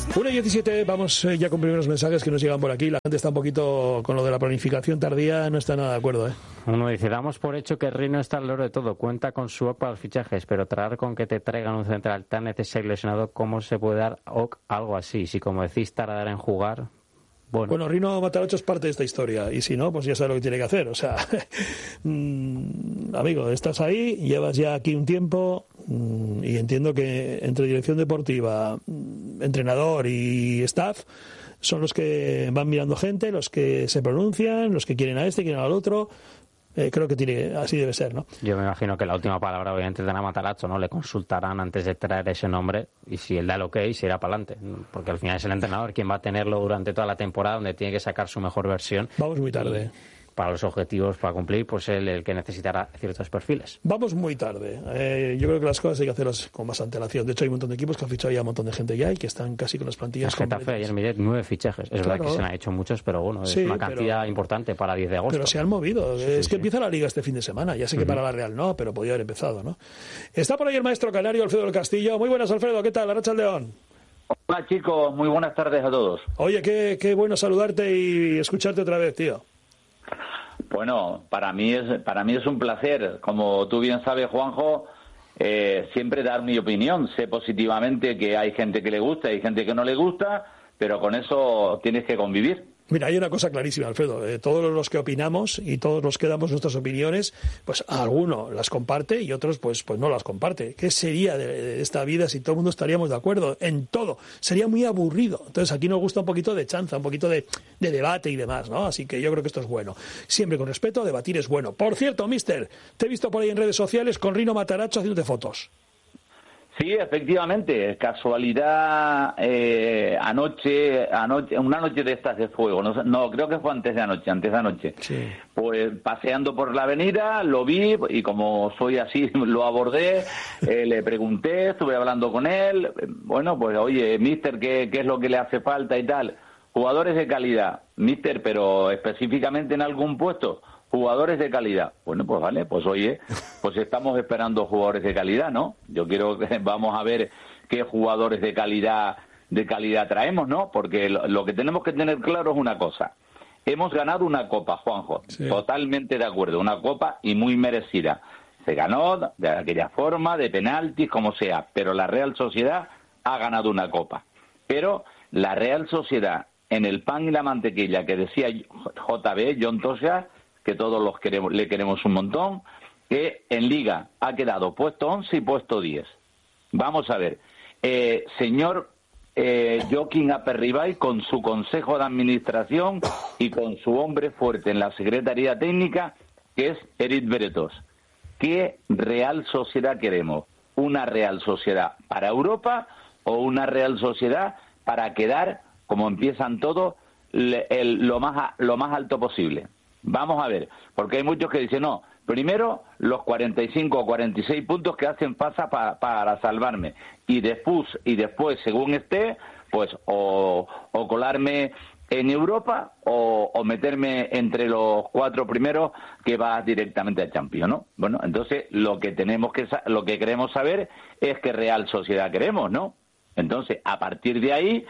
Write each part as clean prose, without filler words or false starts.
1:17, vamos ya con primeros mensajes que nos llegan por aquí. La gente está un poquito con lo de la planificación tardía, no está nada de acuerdo, ¿eh? Uno dice, damos por hecho que Rino está al loro de todo, cuenta con su OC para los fichajes, pero tratar con que te traigan un central tan necesario y lesionado, ¿cómo se puede dar OC algo así? Si como decís, tardar en jugar... Bueno, Rino Matarocho es parte de esta historia, y si no, pues ya sabe lo que tiene que hacer. O sea, amigo, estás ahí, llevas ya aquí un tiempo, y entiendo que entre dirección deportiva, entrenador y staff son los que van mirando gente, los que se pronuncian, los que quieren a este, quieren al otro. Creo que así debe ser, ¿no? Yo me imagino que la última palabra obviamente tendrá Matarazzo, ¿no? Le consultarán antes de traer ese nombre y si él da el ok, se irá para adelante, porque al final es el entrenador quien va a tenerlo durante toda la temporada, donde tiene que sacar su mejor versión. Vamos muy tarde. Para los objetivos para cumplir, pues el que necesitará ciertos perfiles. Vamos muy tarde. Yo creo que las cosas hay que hacerlas con más antelación. De hecho, hay un montón de equipos que han fichado ya un montón de gente ya y que están casi con las plantillas completas. Getafe ayer miré 9 fichajes. Es verdad que se han hecho muchos, pero bueno, es una cantidad importante para 10 de agosto. Pero se han movido. Es que empieza la Liga este fin de semana. Ya sé que para la Real no, pero podía haber empezado, ¿no? Está por ahí el maestro canario, Alfredo del Castillo. Muy buenas, Alfredo. ¿Qué tal? Arratsaldeon. Hola, chicos. Muy buenas tardes a todos. Oye, qué bueno saludarte y escucharte otra vez, tío. Bueno, para mí es un placer. Como tú bien sabes, Juanjo, siempre dar mi opinión. Sé positivamente que hay gente que le gusta y hay gente que no le gusta, pero con eso tienes que convivir. Mira, hay una cosa clarísima, Alfredo. Todos los que opinamos y todos los que damos nuestras opiniones, pues alguno las comparte y otros pues no las comparte. ¿Qué sería de esta vida si todo el mundo estaríamos de acuerdo en todo? Sería muy aburrido. Entonces aquí nos gusta un poquito de chanza, un poquito de debate y demás, ¿no? Así que yo creo que esto es bueno. Siempre con respeto, debatir es bueno. Por cierto, mister, te he visto por ahí en redes sociales con Rino Matarazzo haciéndote fotos. Sí, efectivamente, casualidad, anoche, una noche de estas de fuego, no, creo que fue antes de anoche, sí. Pues paseando por la avenida, lo vi y como soy así, lo abordé, le pregunté, estuve hablando con él, bueno, pues oye, mister, ¿qué es lo que le hace falta y tal? Jugadores de calidad, mister, pero específicamente en algún puesto. Jugadores de calidad. Bueno, pues vale, pues oye, pues estamos esperando jugadores de calidad, ¿no? Yo quiero que vamos a ver qué jugadores de calidad traemos, ¿no? Porque lo que tenemos que tener claro es una cosa. Hemos ganado una copa, Juanjo, sí. Totalmente de acuerdo, una copa y muy merecida. Se ganó de aquella forma, de penaltis, como sea, pero la Real Sociedad ha ganado una copa. Pero la Real Sociedad, en el pan y la mantequilla que decía JB, John Tosha, que todos le queremos un montón, que en Liga ha quedado puesto 11 y puesto 10. Vamos a ver, señor Joaquín Aperribay, con su consejo de administración y con su hombre fuerte en la Secretaría Técnica, que es Eric Beretos. ¿Qué Real Sociedad queremos? ¿Una Real Sociedad para Europa o una Real Sociedad para quedar, como empiezan todos, lo más alto posible? Vamos a ver, porque hay muchos que dicen, no, primero los 45 o 46 puntos que hacen falta para salvarme, y después, según esté, pues o colarme en Europa o meterme entre los 4 primeros que va directamente a Champions, ¿no? Bueno, entonces lo que queremos saber es qué Real Sociedad queremos, ¿no? Entonces, a partir de ahí,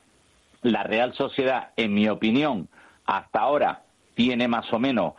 la Real Sociedad, en mi opinión, hasta ahora tiene más o menos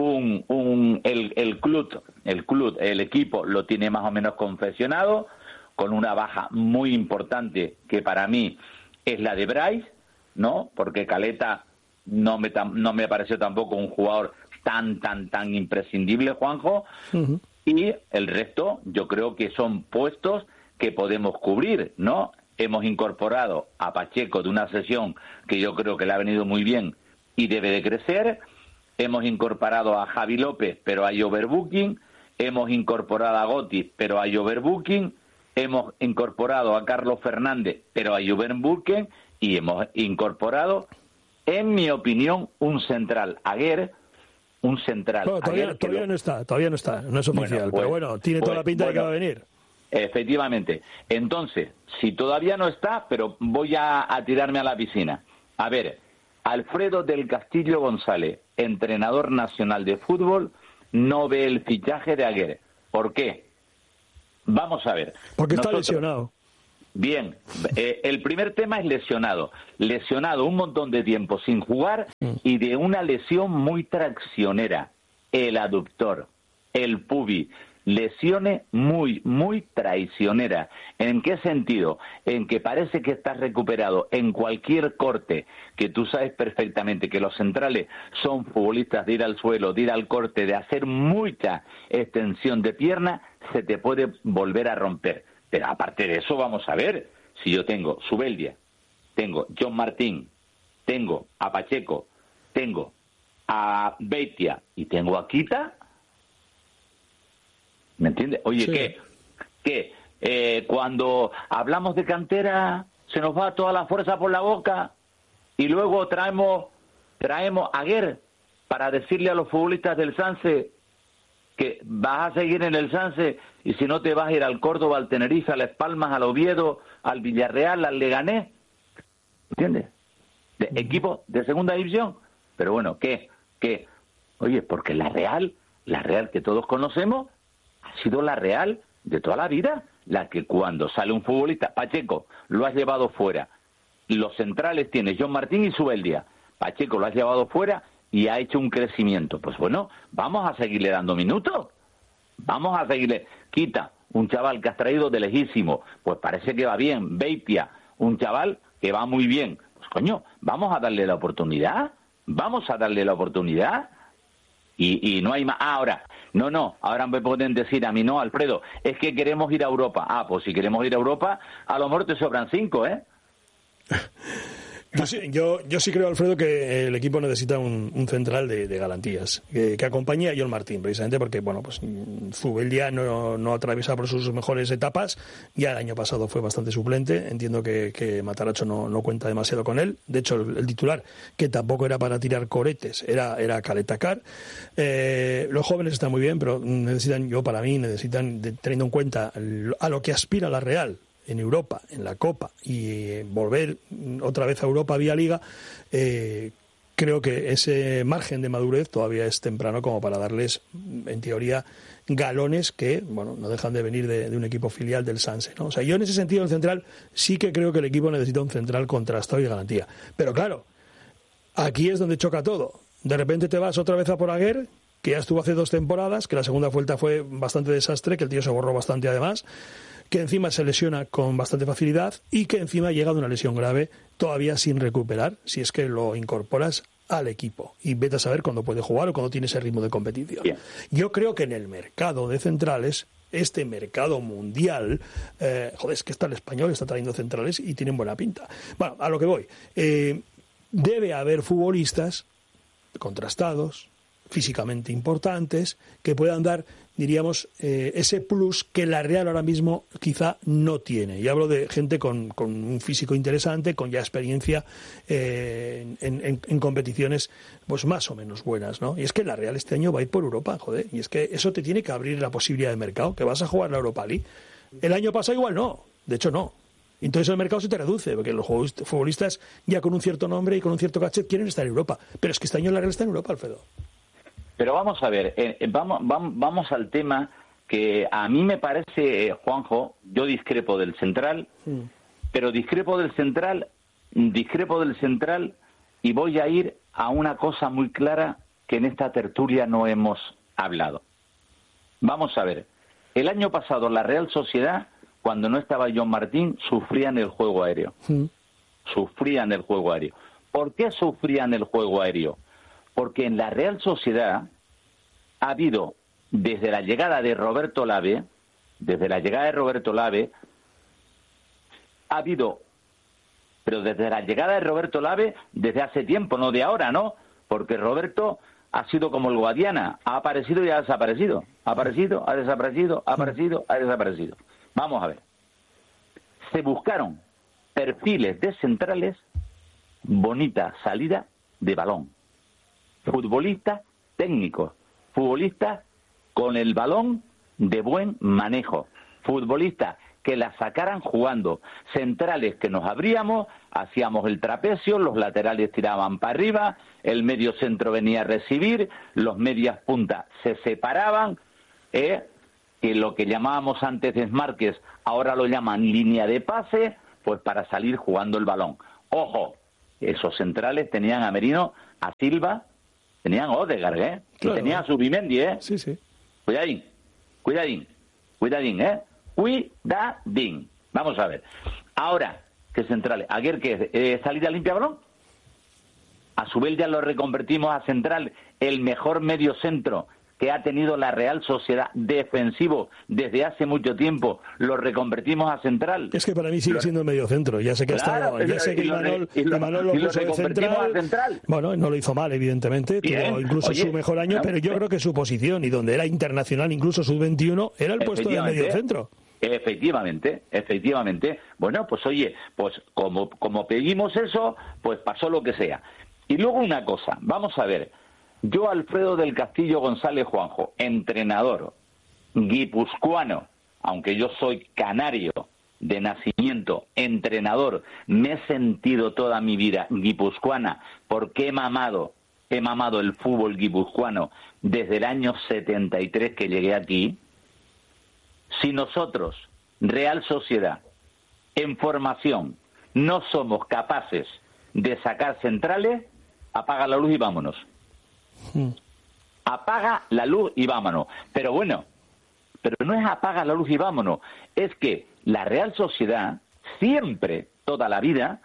el equipo lo tiene más o menos confeccionado, con una baja muy importante que para mí es la de Bryce, ¿no? Porque Caleta no me pareció tampoco un jugador tan imprescindible, Juanjo. Uh-huh. Y el resto yo creo que son puestos que podemos cubrir, ¿no? Hemos incorporado a Pacheco de una sesión que yo creo que le ha venido muy bien y debe de crecer. Hemos incorporado a Javi López, pero hay overbooking. Hemos incorporado a Gotti, pero hay overbooking. Hemos incorporado a Carlos Fernández, pero hay overbooking. Y hemos incorporado, en mi opinión, un central Aguer. Bueno, todavía no está, no es oficial, pero bueno, tiene toda la pinta de que va a venir. Efectivamente. Entonces, si todavía no está, pero voy a tirarme a la piscina. A ver, Alfredo del Castillo González, entrenador nacional de fútbol, no ve el fichaje de Aguer. ¿Por qué? Vamos a ver. Porque está lesionado. Bien, el primer tema es lesionado un montón de tiempo sin jugar y de una lesión muy traccionera, el aductor, el pubis, lesiones muy, muy traicioneras. ¿En qué sentido? En que parece que estás recuperado en cualquier corte, que tú sabes perfectamente que los centrales son futbolistas de ir al suelo, de ir al corte, de hacer mucha extensión de pierna, se te puede volver a romper. Pero aparte de eso, vamos a ver, si yo tengo Zubeldia, tengo John Martín, tengo a Pacheco, tengo a Beitia y tengo a Kita, ¿me entiendes? Oye, sí. ¿Qué? Cuando hablamos de cantera se nos va toda la fuerza por la boca y luego traemos a Guer para decirle a los futbolistas del Sanse que vas a seguir en el Sanse y si no te vas a ir al Córdoba, al Tenerife, a Las Palmas, al Oviedo, al Villarreal, al Leganés, ¿entiendes? De equipo de segunda división. Pero bueno, ¿qué? Oye, porque la Real que todos conocemos ha sido la Real de toda la vida, la que cuando sale un futbolista, Pacheco, lo has llevado fuera, los centrales tienes John Martín y Zubeldia, Pacheco lo has llevado fuera y ha hecho un crecimiento. Pues bueno, vamos a seguirle dando minutos, vamos a seguirle. Kita, un chaval que has traído de lejísimo, pues parece que va bien. Beitia, un chaval que va muy bien. Pues coño, vamos a darle la oportunidad, y no hay más. Ahora me pueden decir a mí, no, Alfredo, es que queremos ir a Europa. Pues si queremos ir a Europa, a lo mejor te sobran 5, ¿eh? Yo sí creo, Alfredo, que el equipo necesita un central de garantías que acompañe a John Martín, precisamente porque, bueno, pues Zubeldia no atraviesa por sus mejores etapas. Ya el año pasado fue bastante suplente. Entiendo que Matarazzo no cuenta demasiado con él. De hecho, el titular, que tampoco era para tirar cohetes, era Caletacar. Los jóvenes están muy bien, pero necesitan, teniendo en cuenta a lo que aspira la Real en Europa, en la Copa, y volver otra vez a Europa vía Liga, creo que ese margen de madurez todavía es temprano como para darles, en teoría, galones que, bueno, no dejan de venir de un equipo filial del Sanse, ¿no? O sea, yo en ese sentido, el central, sí que creo que el equipo necesita un central contrastado y garantía. Pero claro, aquí es donde choca todo. De repente te vas otra vez a por Aguer, que ya estuvo hace 2 temporadas, que la segunda vuelta fue bastante desastre, que el tío se borró bastante además, que encima se lesiona con bastante facilidad y que encima llega de una lesión grave todavía sin recuperar, si es que lo incorporas al equipo. Y vete a saber cuándo puede jugar o cuándo tiene ese ritmo de competición. Bien. Yo creo que en el mercado de centrales, este mercado mundial, es que está el español, está trayendo centrales y tienen buena pinta. Bueno, a lo que voy. Debe haber futbolistas contrastados, físicamente importantes, que puedan dar, diríamos, ese plus que la Real ahora mismo quizá no tiene. Y hablo de gente con un físico interesante, con ya experiencia en competiciones pues más o menos buenas, ¿no? Y es que la Real este año va a ir por Europa, joder, y es que eso te tiene que abrir la posibilidad de mercado, que vas a jugar la Europa League. El año pasado igual no, de hecho no. Entonces el mercado se te reduce, porque los futbolistas ya con un cierto nombre y con un cierto cachet quieren estar en Europa. Pero es que este año la Real está en Europa, Alfredo. Pero vamos a ver, vamos al tema que a mí me parece, Juanjo, yo discrepo del central, pero discrepo del central y voy a ir a una cosa muy clara que en esta tertulia no hemos hablado. Vamos a ver, el año pasado la Real Sociedad, cuando no estaba John Martín, sufrían el juego aéreo. Sufrían el juego aéreo. ¿Por qué sufrían el juego aéreo? Porque en la Real Sociedad ha habido, desde la llegada de Roberto Lave, ha habido, pero desde la llegada de Roberto Lave, desde hace tiempo, no de ahora, ¿no? Porque Roberto ha sido como el Guadiana, ha aparecido y ha desaparecido. Ha aparecido, ha desaparecido, ha aparecido, ha desaparecido. Vamos a ver. Se buscaron perfiles de centrales, bonita salida de balón. Futbolistas técnicos, futbolistas con el balón de buen manejo, futbolistas que la sacaran jugando, centrales que nos abríamos, hacíamos el trapecio, los laterales tiraban para arriba, el medio centro venía a recibir, los medias puntas se separaban, que lo que llamábamos antes desmarques, ahora lo llaman línea de pase, pues para salir jugando el balón. Ojo, esos centrales tenían a Merino, a Silva, tenían a Odegaard, ¿eh? Claro. Y tenían a Zubimendi, ¿eh? Sí, sí. Cuidadín, ¿eh? Cuidadín. Vamos a ver. Ahora, ¿qué centrales? ¿Aguer qué es? ¿Salida limpia balón? A su vez ya lo reconvertimos a central, el mejor medio centro que ha tenido la Real Sociedad defensivo desde hace mucho tiempo, lo reconvertimos a central. Es que para mí sigue siendo medio centro. Ya sé que Imanol lo puso de central. Bueno, no lo hizo mal, evidentemente. Tuvo incluso su mejor año, pero yo creo que su posición, y donde era internacional, incluso sub-21, era el puesto de medio centro. Efectivamente. Bueno, pues oye, pues como pedimos eso, pues pasó lo que sea. Y luego una cosa, vamos a ver. Yo, Alfredo del Castillo González Juanjo, entrenador guipuzcoano, aunque yo soy canario de nacimiento, entrenador, me he sentido toda mi vida guipuzcoana porque he mamado el fútbol guipuzcoano desde el año 73 que llegué aquí. Si nosotros, Real Sociedad, en formación, no somos capaces de sacar centrales, apaga la luz y vámonos. Apaga la luz y vámonos. Pero bueno, pero no es apaga la luz y vámonos, es que la Real Sociedad siempre, toda la vida,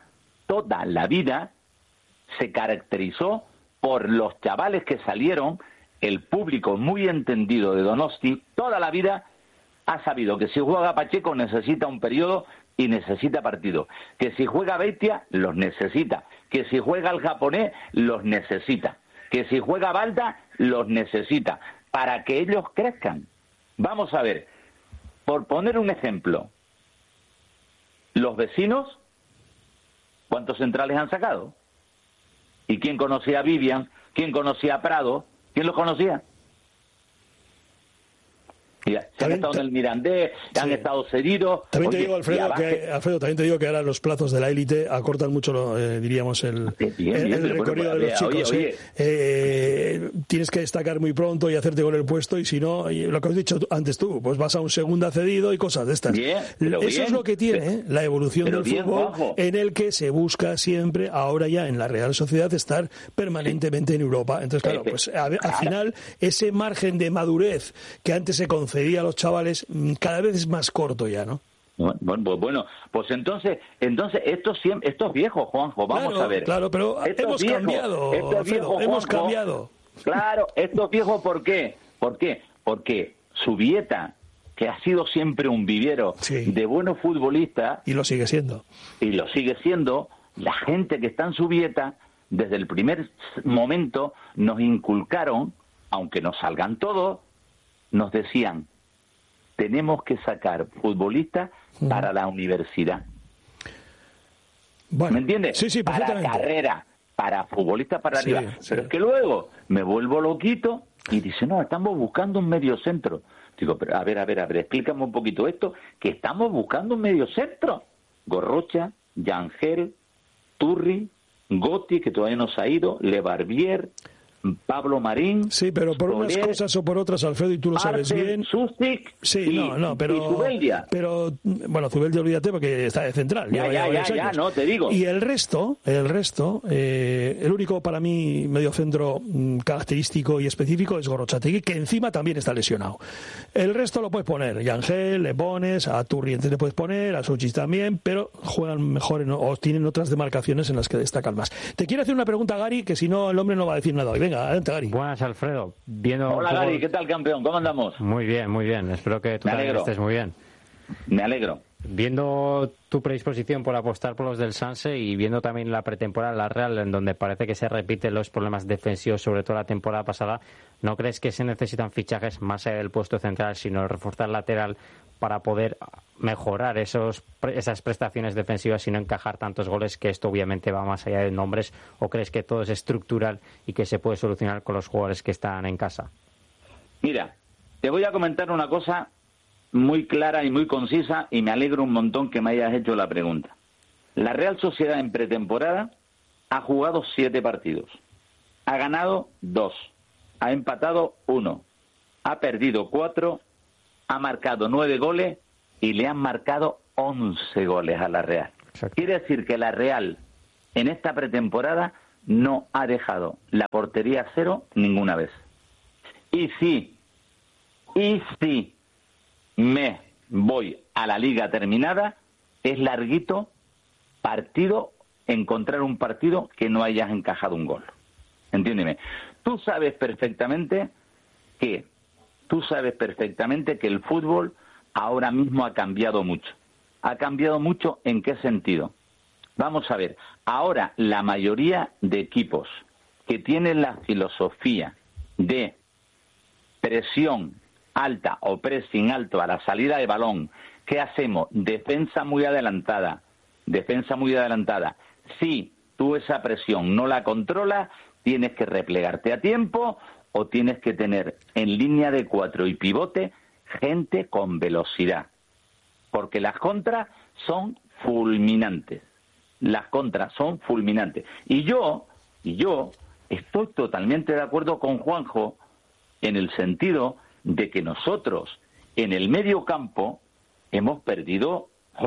se caracterizó por los chavales que salieron, el público muy entendido de Donosti, toda la vida ha sabido que si juega Pacheco necesita un periodo y necesita partido, que si juega Beitia los necesita, que si juega el japonés los necesita, que si juega Balda los necesita, para que ellos crezcan. Vamos a ver, por poner un ejemplo, los vecinos, ¿cuántos centrales han sacado? ¿Y quién conocía a Vivian? ¿Quién conocía a Prado? ¿Quién los conocía? Se han estado en el Mirandés, han estado cedidos. También te digo, Alfredo, también te digo que ahora los plazos de la élite acortan mucho, diríamos, el recorrido de los chicos. Tienes que destacar muy pronto y hacerte con el puesto, y si no, lo que has dicho antes tú, pues vas a un segunda cedido y cosas de estas. Eso es lo que tiene la evolución del fútbol, en el que se busca siempre, ahora ya en la Real Sociedad, estar permanentemente en Europa. Entonces, claro, pues al final, ese margen de madurez que antes se concedía a los chavales cada vez es más corto ya, ¿no? Bueno, pues entonces esto es viejo, Juanjo, vamos a ver. Claro, pero hemos cambiado. Claro, esto es viejo, ¿por qué? Porque Zubieta, que ha sido siempre un vivero de buenos futbolistas, y lo sigue siendo, la gente que está en Zubieta, desde el primer momento nos inculcaron, aunque no salgan todos, nos decían, tenemos que sacar futbolistas para la universidad. Bueno, ¿me entiendes? Sí, perfectamente. Para carrera, para futbolistas para arriba. Pero es que luego me vuelvo loquito y dice, no, estamos buscando un medio centro. Digo, pero a ver, explícame un poquito esto, que estamos buscando un medio centro. Gorrocha, Yangel, Turri, Gotti, que todavía no se ha ido, Le Barbier, Pablo Marín. Sí, pero por unas cosas o por otras, Alfredo, y tú lo sabes bien. Sustic, pero bueno, Zubeldia, olvídate, porque está de central. Ya, no, te digo. Y el resto, el único para mí mediocentro característico y específico es Gorrochategui, que encima también está lesionado. El resto lo puedes poner, Yangel, le pones, a Turrientes le puedes poner, a Suchis también, pero juegan mejor o tienen otras demarcaciones en las que destacan más. Te quiero hacer una pregunta, Gary, que si no el hombre no va a decir nada hoy. Venga, adelante, Gary. Buenas, Alfredo. Hola, Gary, ¿qué tal, campeón? ¿Cómo andamos? Muy bien. Espero que tú también estés muy bien. Me alegro. Viendo tu predisposición por apostar por los del Sanse y viendo también la pretemporada de la Real, en donde parece que se repiten los problemas defensivos, sobre todo la temporada pasada, ¿no crees que se necesitan fichajes más allá del puesto central, sino reforzar lateral para poder mejorar esas prestaciones defensivas y no encajar tantos goles, que esto obviamente va más allá de nombres? ¿O crees que todo es estructural y que se puede solucionar con los jugadores que están en casa? Mira, te voy a comentar una cosa muy clara y muy concisa, y me alegro un montón que me hayas hecho la pregunta. La Real Sociedad en pretemporada ha jugado 7 partidos, ha ganado 2, ha empatado 1, ha perdido 4, ha marcado 9 goles y le han marcado 11 goles a la Real. Exacto. Quiere decir que la Real en esta pretemporada no ha dejado la portería a cero ninguna vez. Y si me voy a la liga terminada, es larguito partido encontrar un partido que no hayas encajado un gol. Entiéndeme. Tú sabes perfectamente que el fútbol ahora mismo ha cambiado mucho. ¿Ha cambiado mucho en qué sentido? Vamos a ver, ahora la mayoría de equipos que tienen la filosofía de presión alta o pressing alto a la salida de balón, ¿qué hacemos? Defensa muy adelantada. Si tú esa presión no la controlas, tienes que replegarte a tiempo o tienes que tener en línea de 4 y pivote gente con velocidad. Porque las contras son fulminantes. Y yo estoy totalmente de acuerdo con Juanjo en el sentido de que nosotros en el medio campo hemos perdido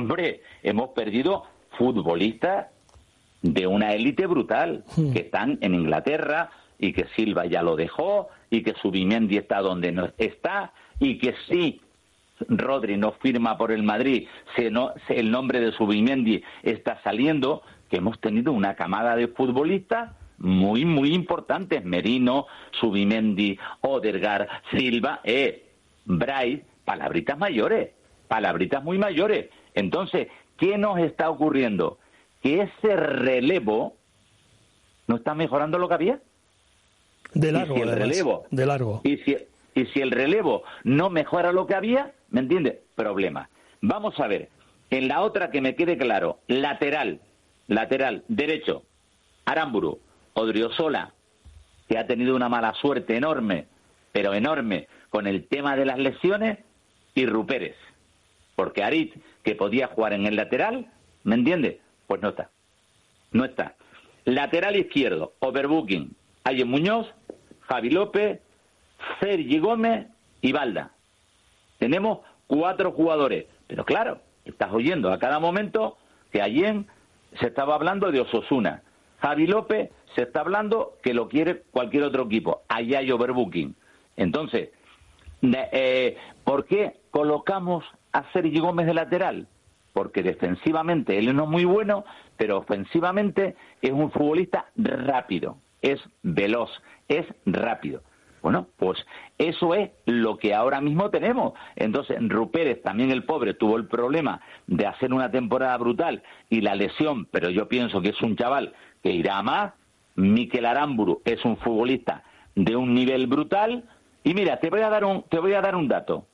futbolistas de una élite brutal, que están en Inglaterra y que Silva ya lo dejó y que Zubimendi está donde no está y que sí Rodri no firma por el Madrid, el nombre de Zubimendi está saliendo, que hemos tenido una camada de futbolistas muy, muy importantes, Merino, Zubimendi, Odegaard, Silva, Bryce, palabritas muy mayores. Entonces, ¿qué nos está ocurriendo? Que ese relevo no está mejorando lo que había. De largo. Y si el relevo no mejora lo que había, ¿me entiendes? Problema. Vamos a ver, en la otra que me quede claro, lateral derecho, Aramburu, Odriozola, que ha tenido una mala suerte enorme, pero enorme, con el tema de las lesiones, y Rupérez. Porque Arit, que podía jugar en el lateral, ¿me entiendes? Pues no está. Lateral izquierdo, overbooking, Ayen Muñoz, Javi López, Sergi Gómez y Balda. Tenemos 4 jugadores. Pero claro, estás oyendo a cada momento que Ayen se estaba hablando de Osasuna. Javi López se está hablando que lo quiere cualquier otro equipo. Allá hay overbooking. Entonces, ¿por qué colocamos a Sergi Gómez de lateral? Porque defensivamente él no es muy bueno, pero ofensivamente es un futbolista rápido, es veloz, es rápido. Bueno, pues eso es lo que ahora mismo tenemos. Entonces, Rupérez, también el pobre, tuvo el problema de hacer una temporada brutal y la lesión, pero yo pienso que es un chaval que irá a más. Mikel Aramburu es un futbolista de un nivel brutal. Y mira, te voy a dar un dato.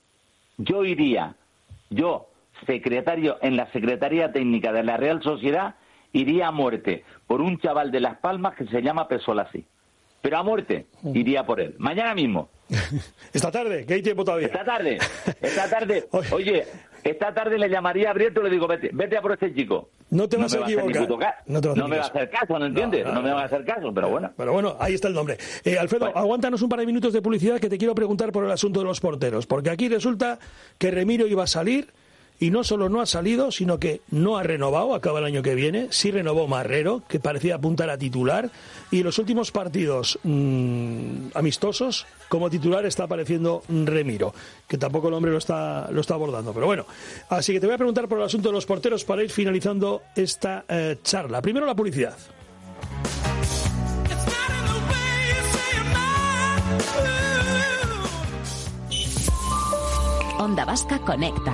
Secretario en la Secretaría Técnica de la Real Sociedad, iría a muerte por un chaval de Las Palmas que se llama Pesolasi. Pero a muerte iría por él. Mañana mismo. Esta tarde, que hay tiempo todavía. Esta tarde. Oye, esta tarde le llamaría a Brieto y le digo, vete a por este chico. No te vas a equivocar. No me va a hacer caso, ¿no entiendes? No me va a hacer caso, pero bueno. Pero bueno, ahí está el nombre. Alfredo, aguántanos un par de minutos de publicidad que te quiero preguntar por el asunto de los porteros. Porque aquí resulta que Remiro iba a salir. Y no solo no ha salido, sino que no ha renovado, acaba el año que viene. Sí renovó Marrero, que parecía apuntar a titular. Y en los últimos partidos amistosos, como titular está apareciendo Remiro, que tampoco el hombre lo está abordando. Pero bueno, así que te voy a preguntar por el asunto de los porteros para ir finalizando esta charla. Primero la publicidad. Onda Vasca Conecta.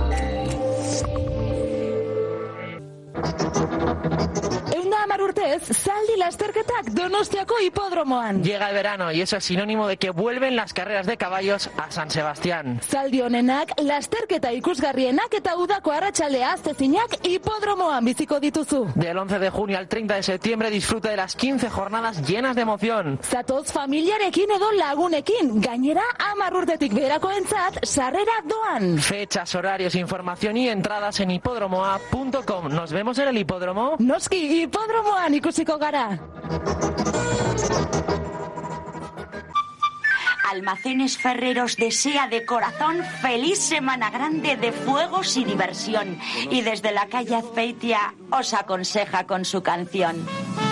Urtez, Zaldi lasterketak Donostiako hipodromoan. Llega el verano y eso es sinónimo de que vuelven las carreras de caballos a San Sebastián. Zaldi honenak, lasterketa ikusgarrienak eta udako arratsaldea astezinak hipodromoan biziko dituzu. Del 11 de junio al 30 de septiembre disfruta de las 15 jornadas llenas de emoción. Zatoz familiarekin edo lagunekin, gainera 10 urtetik beherakoentzat sarrera doan. Fechas, horarios, información y entradas en hipodromoa.com. ¿Nos vemos en el hipódromo? Noski, hipodromoan ikusiko gara. Almacenes Ferreros desea de corazón feliz Semana Grande de fuegos y diversión. Y desde la calle Azpeitia os aconseja con su canción.